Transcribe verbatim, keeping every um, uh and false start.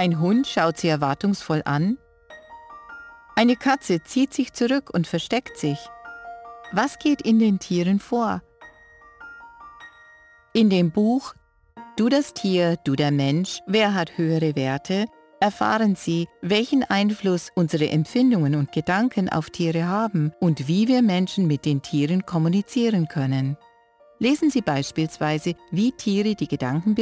Ein Hund schaut sie erwartungsvoll an. Eine Katze zieht sich zurück und versteckt sich. Was geht in den Tieren vor? In dem Buch »Du das Tier, du der Mensch, wer hat höhere Werte?« erfahren Sie, welchen Einfluss unsere Empfindungen und Gedanken auf Tiere haben und wie wir Menschen mit den Tieren kommunizieren können. Lesen Sie beispielsweise, wie Tiere die Gedanken